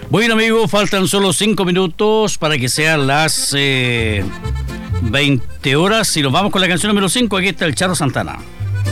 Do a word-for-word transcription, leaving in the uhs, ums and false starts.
Bueno, amigos, faltan solo cinco minutos para que sean las eh, veinte horas. Y nos vamos con la canción número cinco. Aquí está el Charro Santana.